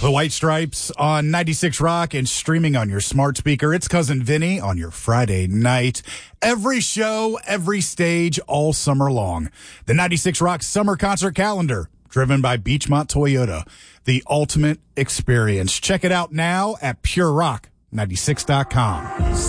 The White Stripes on 96 Rock and streaming on your smart speaker. It's Cousin Vinny on your Friday night. Every show, every stage, all summer long. The 96 Rock Summer Concert Calendar, driven by Beechmont Toyota. The ultimate experience. Check it out now at purerock96.com.